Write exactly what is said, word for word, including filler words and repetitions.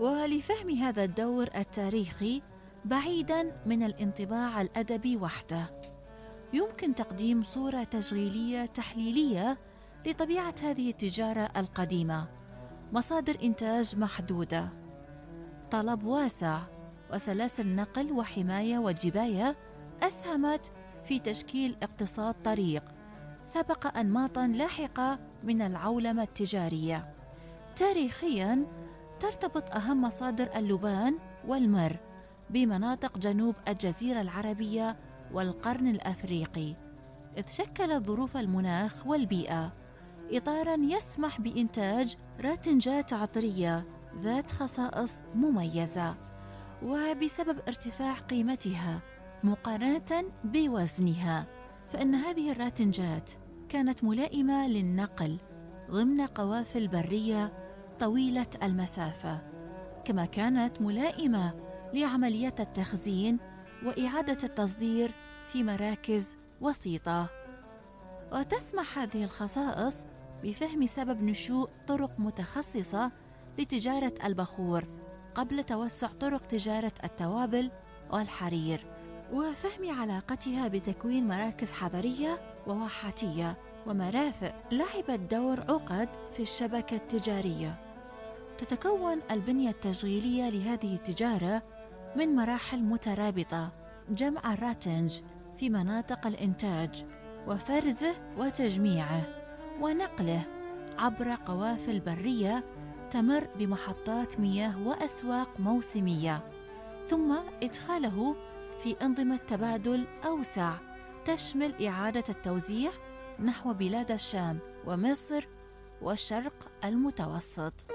ولفهم هذا الدور التاريخي بعيداً من الانطباع الأدبي وحده، يمكن تقديم صورة تشغيلية تحليلية لطبيعة هذه التجارة القديمة. مصادر إنتاج محدودة، طلب واسع، وسلاسل نقل وحماية وجباية أسهمت في تشكيل اقتصاد طريق سبق أنماطاً لاحقة من العولمة التجارية. تاريخياً ترتبط أهم مصادر اللبان والمر بمناطق جنوب الجزيرة العربية والقرن الأفريقي، إذ شكلت ظروف المناخ والبيئة إطاراً يسمح بإنتاج راتنجات عطرية ذات خصائص مميزة، وبسبب ارتفاع قيمتها مقارنة بوزنها، فإن هذه الراتنجات كانت ملائمة للنقل ضمن قوافل برية طويلة المسافة، كما كانت ملائمة لعمليات التخزين وإعادة التصدير في مراكز وسيطة. وتسمح هذه الخصائص بفهم سبب نشوء طرق متخصصة لتجارة البخور قبل توسع طرق تجارة التوابل والحرير، وفهم علاقتها بتكوين مراكز حضرية وواحاتية ومرافق لعبت دور عقد في الشبكة التجارية. تتكون البنية التشغيلية لهذه التجارة من مراحل مترابطة: جمع الراتنج في مناطق الإنتاج، وفرزه وتجميعه، ونقله عبر قوافل برية تمر بمحطات مياه وأسواق موسمية، ثم إدخاله في أنظمة تبادل أوسع تشمل إعادة التوزيع نحو بلاد الشام ومصر والشرق المتوسط.